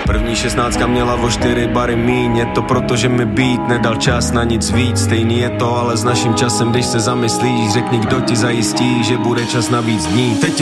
První 16 měla o 4 bary míň. Je to proto, že mi beat nedal čas na nic víc. Stejný je to ale s naším časem, když se zamyslíš. Řekni, kdo ti zajistí, že bude čas na víc dní. Teď